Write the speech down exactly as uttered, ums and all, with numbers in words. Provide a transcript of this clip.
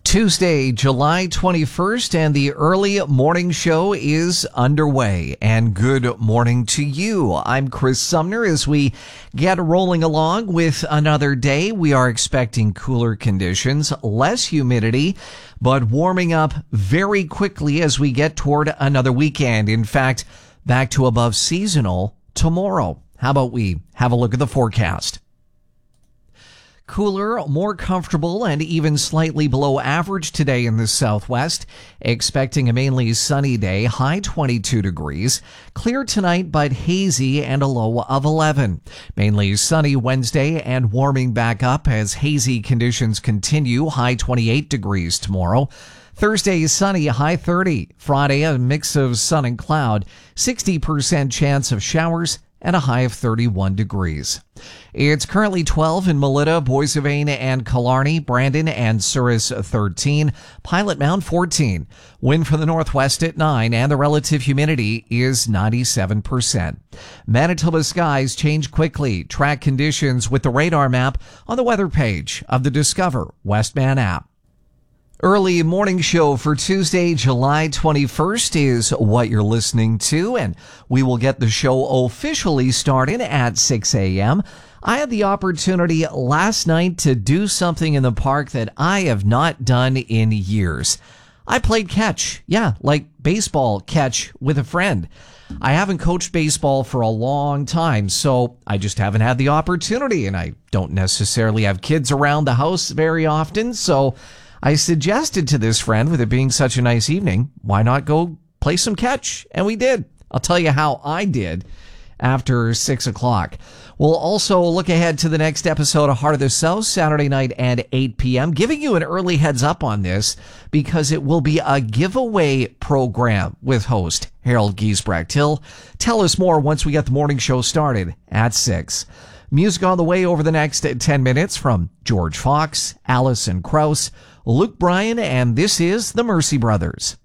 Tuesday, July twenty-first, and the early morning show is underway. And good morning to you. I'm Chris Sumner. As we get rolling along with another day, we are expecting cooler conditions, less humidity, but warming up very quickly as we get toward another weekend. In fact, back to above seasonal tomorrow. How about we have a look at the forecast? Cooler, more comfortable, and even slightly below average today in the southwest. Expecting a mainly sunny day, high twenty-two degrees. Clear tonight, but hazy and a low of eleven. Mainly sunny Wednesday and warming back up as hazy conditions continue, high twenty-eight degrees tomorrow. Thursday is sunny, high thirty. Friday, a mix of sun and cloud, sixty percent chance of showers, and a high of thirty-one degrees. It's currently twelve in Melita, Boissevain and Killarney, Brandon and Souris thirteen, Pilot Mound fourteen. Wind from the northwest at nine, and the relative humidity is ninety-seven percent. Manitoba skies change quickly. Track conditions with the radar map on the weather page of the Discover Westman app. Early morning show for Tuesday, July twenty-first is what you're listening to, and we will get the show officially started at six a.m. I had the opportunity last night to do something in the park that I have not done in years. I played catch. Yeah, like baseball catch with a friend. I haven't coached baseball for a long time, so I just haven't had the opportunity, and I don't necessarily have kids around the house very often, so I suggested to this friend, with it being such a nice evening, why not go play some catch? And we did. I'll tell you how I did after six o'clock. We'll also look ahead to the next episode of Heart of the South, Saturday night at eight p.m., giving you an early heads up on this because it will be a giveaway program with host Harold Giesbrecht. He'll tell us more once we get the morning show started at six. Music on the way over the next ten minutes from George Fox, Alison Krauss, Luke Bryan, and this is the Mercy Brothers.